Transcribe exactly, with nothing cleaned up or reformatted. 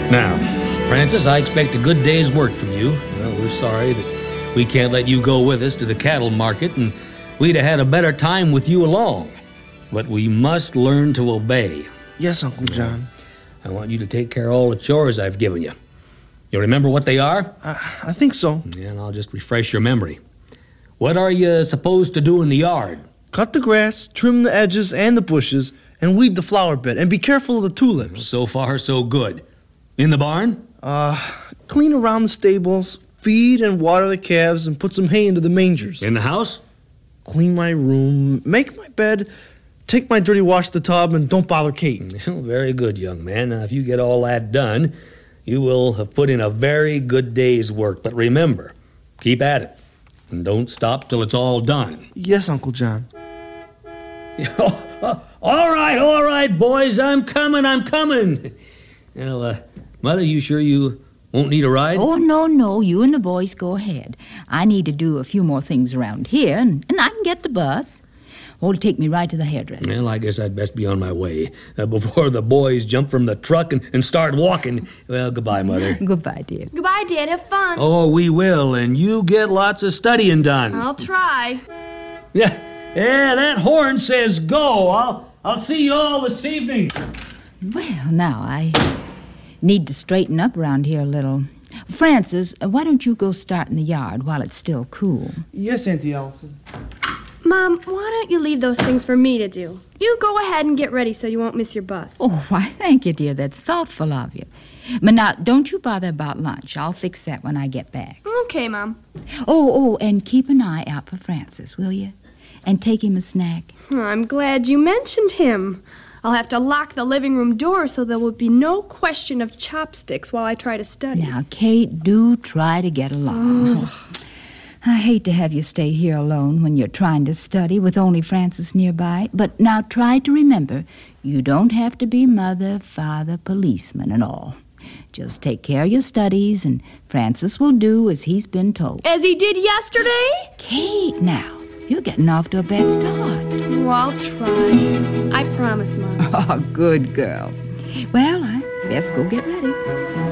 Now, Francis, I expect a good day's work from you. Well, we're sorry that we can't let you go with us to the cattle market, and we'd have had a better time with you along. But we must learn to obey. Yes, Uncle John. I want you to take care of all the chores I've given you. You remember what they are? I, I think so. Yeah, and I'll just refresh your memory. What are you supposed to do in the yard? Cut the grass, trim the edges and the bushes, and weed the flower bed. And be careful of the tulips. So far, so good. In the barn? Uh, clean around the stables, feed and water the calves, and put some hay into the mangers. In the house? Clean my room, make my bed, take my dirty wash to the tub, and don't bother Kate. Very good, young man. Now, if you get all that done, you will have put in a very good day's work. But remember, keep at it, and don't stop till it's all done. Yes, Uncle John. All right, all right, boys, I'm coming, I'm coming. Well, uh, Mother, you sure you won't need a ride? Oh, no, no, you and the boys go ahead. I need to do a few more things around here, and, and I can get the bus. Oh, it'll take me right to the hairdresser's. Well, I guess I'd best be on my way uh, before the boys jump from the truck and, and start walking. Well, goodbye, Mother. Goodbye, dear. Goodbye, Dad. Have fun. Oh, we will, and you get lots of studying done. I'll try. Yeah, yeah, that horn says go. I'll, I'll see you all this evening. Well, now, I need to straighten up around here a little. Francis, uh, why don't you go start in the yard while it's still cool? Yes, Auntie Allison. Mom, why don't you leave those things for me to do? You go ahead and get ready so you won't miss your bus. Oh, why, thank you, dear. That's thoughtful of you. But now, don't you bother about lunch. I'll fix that when I get back. Okay, Mom. Oh, oh, and keep an eye out for Francis, will you? And take him a snack. I'm glad you mentioned him. I'll have to lock the living room door so there will be no question of chopsticks while I try to study. Now, Kate, do try to get along. Oh. I hate to have you stay here alone when you're trying to study with only Francis nearby. But now try to remember, you don't have to be mother, father, policeman, and all. Just take care of your studies, and Francis will do as he's been told. As he did yesterday? Kate, now, you're getting off to a bad start. Oh, I'll try. I promise, Mom. Oh, good girl. Well, I best go get ready.